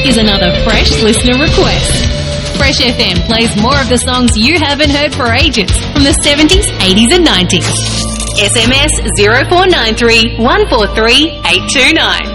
is another Fresh listener request. Fresh FM plays more of the songs you haven't heard for ages from the 70s, 80s and 90s. SMS 0493 143 829.